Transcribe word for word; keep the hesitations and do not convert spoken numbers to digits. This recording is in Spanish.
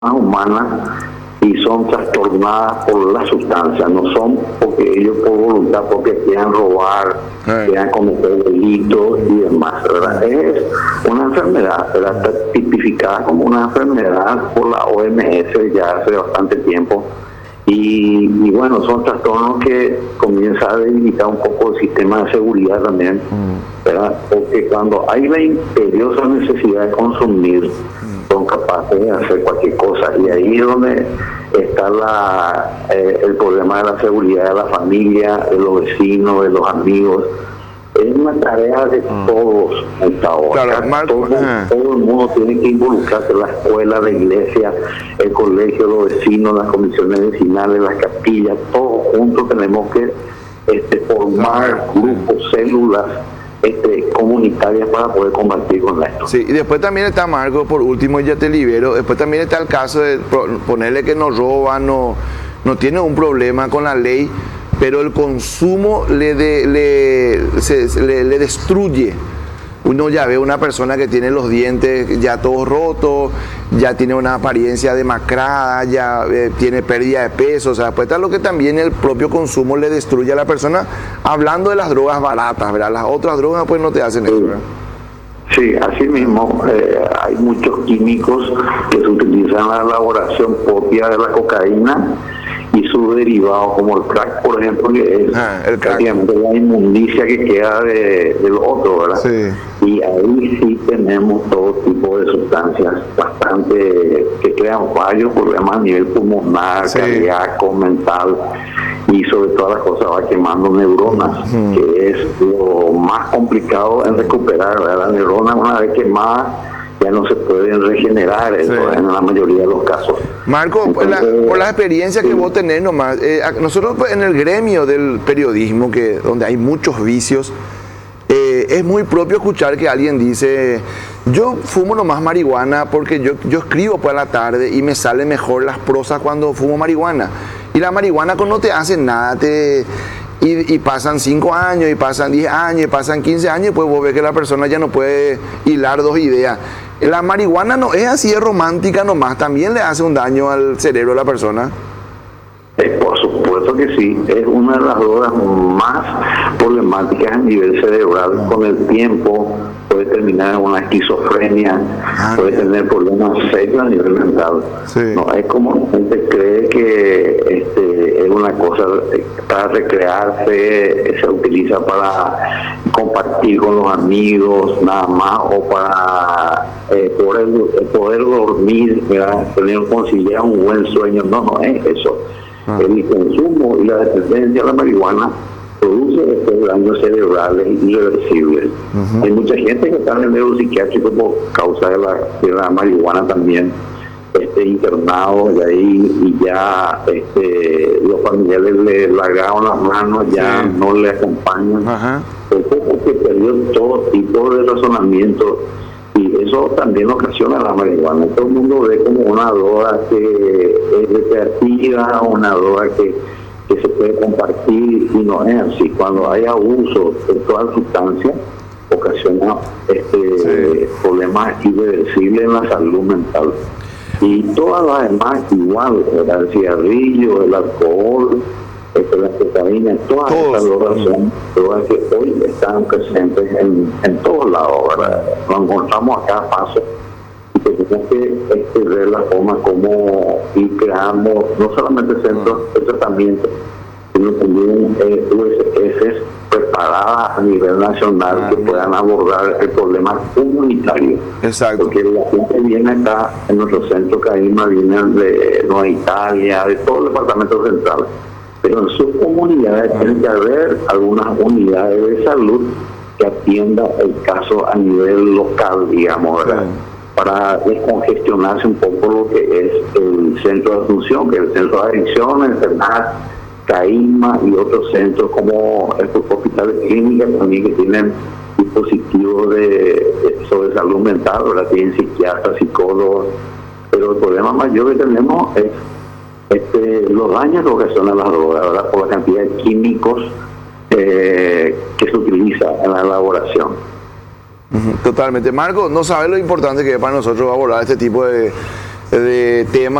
humanas y son trastornadas por la sustancia, no son porque ellos por voluntad propia quieran robar, Eh. quieran cometer delitos y demás, ¿verdad? Es una enfermedad, ¿verdad? Está tipificada como una enfermedad por la O M S ya hace bastante tiempo. Y, y bueno, son trastornos que comienzan a debilitar un poco el sistema de seguridad también, ¿verdad? Porque cuando hay la imperiosa necesidad de consumir, son capaces de hacer cualquier cosa. Y ahí es donde está la, eh, el problema de la seguridad de la familia, de los vecinos, de los amigos. Es una tarea de todos hasta ahora. Claro, Marco, todo, ajá. todo el mundo tiene que involucrarse, la escuela, la iglesia, el colegio, los vecinos, las comisiones vecinales, las capillas, todos juntos tenemos que este, formar grupos, células este, comunitarias para poder combatir con esto. Sí, y después también está Marco, por último, y ya te libero, después también está el caso de ponerle que no roban, no, no tiene un problema con la ley, pero el consumo le, de, le, se, le, le destruye. Uno ya ve una persona que tiene los dientes ya todos rotos, ya tiene una apariencia demacrada, ya eh, tiene pérdida de peso, o sea, pues está lo que también el propio consumo le destruye a la persona, hablando de las drogas baratas, ¿verdad? Las otras drogas pues no te hacen eso, ¿verdad? Sí, así mismo eh, hay muchos químicos que se utilizan en la elaboración propia de la cocaína y sus derivados, como el crack, por ejemplo, que es Ah, el crack. prácticamente la inmundicia que queda de, del otro, ¿verdad? Sí. Y ahí sí tenemos todo tipo de sustancias bastante que crean fallos, problemas a nivel pulmonar, Sí. cardíaco, mental, y sobre todas las cosas va quemando neuronas, Ujú. que es lo más complicado en recuperar, ¿verdad? Las neuronas una vez quemadas ya no se pueden regenerar, eso, Sí. en la mayoría de los casos. Marco, por la, Entonces, por la experiencia que sí. vos tenés nomás, eh, a- nosotros pues, en el gremio del periodismo, que donde hay muchos vicios, eh, es muy propio escuchar que alguien dice, yo fumo nomás marihuana porque yo, yo escribo por la tarde y me salen mejor las prosas cuando fumo marihuana. Y la marihuana no te hace nada, te... Y, y pasan cinco años, y pasan diez años, y pasan quince años, y pues vos ves que la persona ya no puede hilar dos ideas. La marihuana no es así de romántica nomás, también le hace un daño al cerebro de la persona. Eh, por supuesto que sí, es una de las drogas más problemáticas a nivel cerebral. Con el tiempo puede terminar en una esquizofrenia, Ah, puede bien. tener problemas serios a nivel mental. Sí. No es como la gente cree que este, es una cosa eh, para recrearse, eh, se utiliza para compartir con los amigos nada más, o para eh, poder, poder dormir, ¿verdad? Tener conciliar un buen sueño. No, no es eso. Ah. El consumo y la dependencia de la marihuana produce estos daños cerebrales irreversibles. Ujú. Hay mucha gente que está en el neuropsiquiátrico por causa de la, de la marihuana también, este, internados de ahí, y ya este, los familiares le largaron las manos, ya Sí. no le acompañan. Ajá. Porque perdió todo tipo de razonamiento, y eso también ocasiona la marihuana. Todo el mundo ve como una droga que es recreativa, una droga que, que se puede compartir, y no es así. Cuando hay abuso de toda sustancia, ocasiona este, Sí. problemas irreversibles en la salud mental. Y todas las demás igual, el cigarrillo, el alcohol, este, la cocaína, todas Todos. estas drogas son drogas que hoy están presentes en, en todos lados, ¿verdad? Nos encontramos a cada paso, y tenemos que este, ver la forma como ir creando no solamente centros de tratamiento, sino también eh, U S S preparadas a nivel nacional Ah, que bien. puedan abordar el problema comunitario. Exacto. Porque la gente viene acá en nuestro centro Caima, vienen de Nueva Italia, de todo el departamento central, pero en sus comunidades tienen que haber algunas unidades de salud que atienda el caso a nivel local, digamos, ¿verdad? Sí. Para descongestionarse un poco lo que es el centro de Asunción, que es el centro de adicciones, enfermedades, Caima, y otros centros como estos hospitales clínicas también que tienen dispositivos de, de, sobre salud mental, ¿verdad? Tienen psiquiatras, psicólogos, pero el problema mayor que tenemos es este, los daños que ocasionan las drogas, ¿verdad? Por la cantidad de químicos eh, que se utiliza en la elaboración. Ujú, totalmente. Marco, no sabes lo importante que es para nosotros abordar este tipo de, de temas